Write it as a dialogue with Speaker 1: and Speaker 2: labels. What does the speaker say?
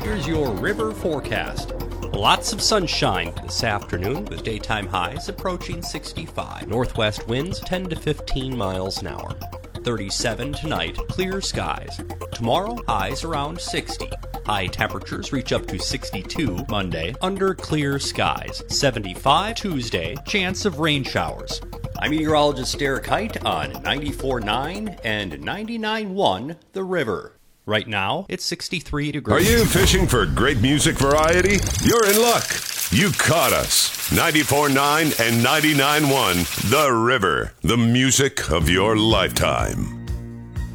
Speaker 1: Here's your river forecast. Lots of sunshine this afternoon with daytime highs approaching 65. Northwest winds 10 to 15 miles an hour. 37 tonight, clear skies. Tomorrow, highs around 60. High temperatures reach up to 62 Monday under clear skies. 75 Tuesday, chance of rain showers. I'm meteorologist Derek Height on 94.9 and 99.1 The River. Right now, it's 63 degrees.
Speaker 2: Are you fishing for great music variety? You're in luck. You caught us. 94.9 and 99.1 The River. The music of your lifetime.